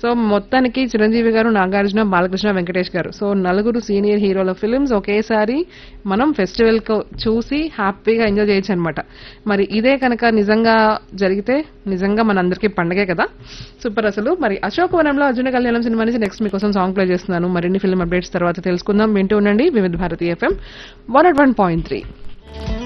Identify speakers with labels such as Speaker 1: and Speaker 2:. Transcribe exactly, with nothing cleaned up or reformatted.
Speaker 1: So మొత్తానికి చిరంజీవి గారు, నాగార్జున, బాలకృష్ణ, వెంకటేష్ గారు, సో నలుగురు సీనియర్ హీరోల ఫిల్మ్స్ ఒకేసారి మనం ఫెస్టివల్ చూసి హ్యాపీగా ఎంజాయ్ చేయొచ్చు అనమాట. మరి ఇదే కనుక నిజంగా జరిగితే నిజంగా మనందరికీ పండగే కదా. సూపర్. అసలు మరి అశోకవనంలో అర్జున కళ్యాణం సినిమా నుంచి నెక్స్ట్ మీకోసం సాంగ్ ప్లే చేస్తున్నాను. మరిన్ని ఫిల్మ్ అప్డేట్స్ తర్వాత తెలుసుకుందాం. వింటూ ఉండండి వివిధ Bharati FM one at one point three.